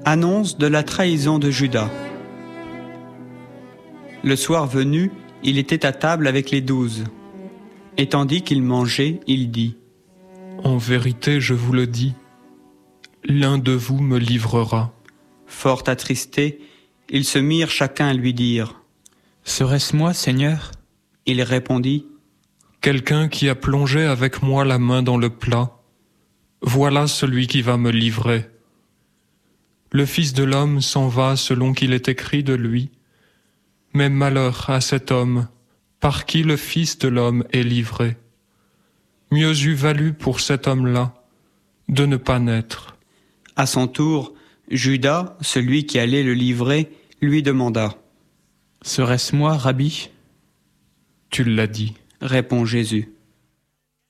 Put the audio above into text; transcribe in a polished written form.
Annonce de la trahison de Judas. Le soir venu, il était à table avec les 12. Et tandis qu'il mangeait, il dit : En vérité, je vous le dis, l'un de vous me livrera. Fort attristés, ils se mirent chacun à lui dire : Serait-ce moi, Seigneur ? Il répondit : Quelqu'un qui a plongé avec moi la main dans le plat, voilà celui qui va me livrer. Le Fils de l'homme s'en va selon qu'il est écrit de lui, mais malheur à cet homme par qui le Fils de l'homme est livré. Mieux eût valu pour cet homme-là de ne pas naître. À son tour, Judas, celui qui allait le livrer, lui demanda : Serait-ce moi, Rabbi ? Tu l'as dit. Répond Jésus.